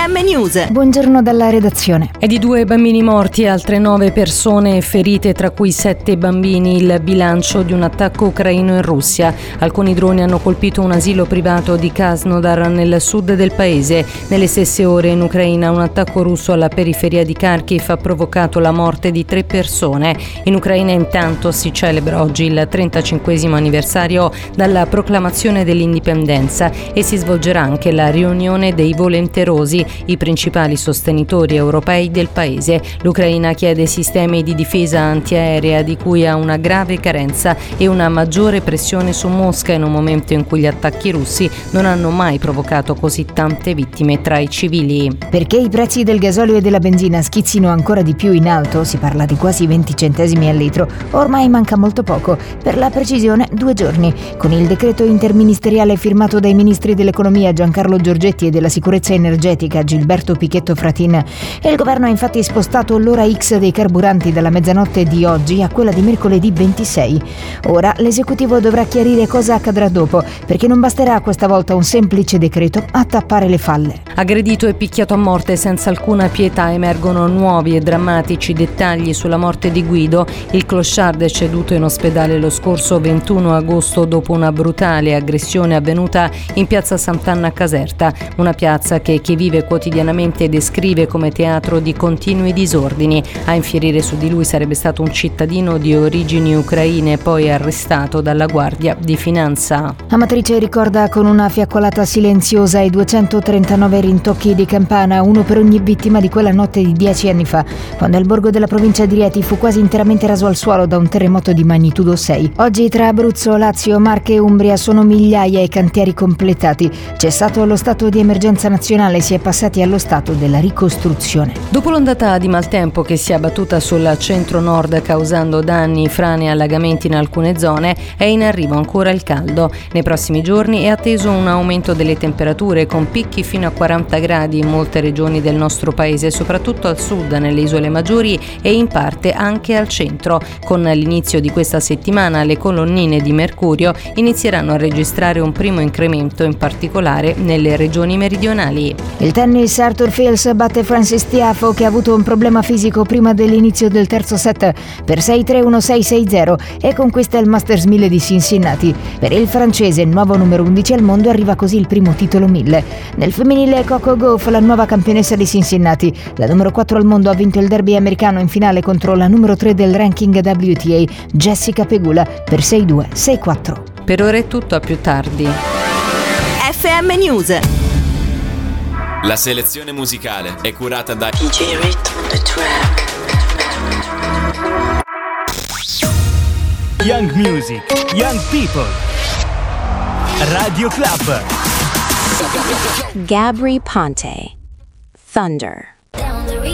FM News. Buongiorno dalla redazione. È di 2 bambini morti e altre 9 persone ferite, tra cui 7 bambini, il bilancio di un attacco ucraino in Russia. Alcuni droni hanno colpito un asilo privato di Krasnodar nel sud del paese. Nelle stesse ore in Ucraina un attacco russo alla periferia di Kharkiv ha provocato la morte di 3 persone. In Ucraina intanto si celebra oggi il 35° anniversario dalla proclamazione dell'indipendenza e si svolgerà anche la riunione dei volenterosi, i principali sostenitori europei del paese. L'Ucraina chiede sistemi di difesa antiaerea di cui ha una grave carenza e una maggiore pressione su Mosca in un momento in cui gli attacchi russi non hanno mai provocato così tante vittime tra i civili. Perché i prezzi del gasolio e della benzina schizzino ancora di più in alto, si parla di quasi 20 centesimi al litro, ormai manca molto poco, per la precisione 2 giorni. Con il decreto interministeriale firmato dai ministri dell'economia Giancarlo Giorgetti e della sicurezza energetica Gilberto Pichetto Fratin, il governo ha infatti spostato l'ora X dei carburanti dalla mezzanotte di oggi a quella di mercoledì 26. Ora l'esecutivo dovrà chiarire cosa accadrà dopo, perché non basterà questa volta un semplice decreto a tappare le falle. Aggredito e picchiato a morte senza alcuna pietà, emergono nuovi e drammatici dettagli sulla morte di Guido. Il clochard è ceduto in ospedale lo scorso 21 agosto dopo una brutale aggressione avvenuta in piazza Sant'Anna a Caserta, una piazza che chi vive quotidianamente descrive come teatro di continui disordini. A infierire su di lui sarebbe stato un cittadino di origini ucraine, poi arrestato dalla Guardia di Finanza. Amatrice ricorda con una fiaccolata silenziosa i 239 rintocchi di campana, uno per ogni vittima di quella notte di 10 anni fa, quando il borgo della provincia di Rieti fu quasi interamente raso al suolo da un terremoto di magnitudo 6. Oggi tra Abruzzo, Lazio, Marche e Umbria sono migliaia i cantieri completati. Cessato lo stato di emergenza nazionale, si è passati allo stato della ricostruzione. Dopo l'ondata di maltempo che si è abbattuta sul centro-nord causando danni, frane e allagamenti in alcune zone, è in arrivo ancora il caldo. Nei prossimi giorni è atteso un aumento delle temperature con picchi fino a 40 gradi in molte regioni del nostro paese, soprattutto al sud, nelle isole maggiori e in parte anche al centro. Con l'inizio di questa settimana le colonnine di mercurio inizieranno a registrare un primo incremento, in particolare nelle regioni meridionali. Il tennis, Arthur Fils batte Francis Tiafoe, che ha avuto un problema fisico prima dell'inizio del terzo set, per 6-3, 1-6, 6-0 e conquista il Masters 1000 di Cincinnati. Per il francese, nuovo numero 11 al mondo, arriva così il primo titolo 1000. Nel femminile, Coco Gauff, la nuova campionessa di Cincinnati. La numero 4 al mondo ha vinto il derby americano in finale contro la numero 3 del ranking WTA, Jessica Pegula, per 6-2, 6-4. Per ora è tutto, a più tardi. FM News. La selezione musicale è curata da DJ Rhythm on the track. Young Music, Young People. Radio Club. Gabri Ponte, Thunder.